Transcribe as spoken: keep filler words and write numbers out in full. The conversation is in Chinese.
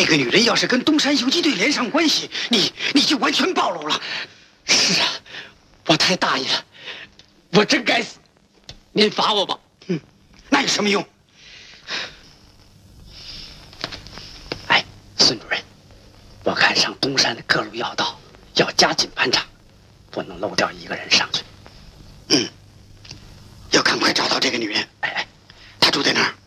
这个女人要是跟东山游击队连上关系，你你就完全暴露了。 是啊，我太大意了，我真该死。您罚我吧。 嗯，那有什么用？ 哎，孙主任，我看上东山的各路要道要加紧盘查，不能漏掉一个人上去。 嗯，要赶快找到这个女人。 哎哎， 她住在哪儿？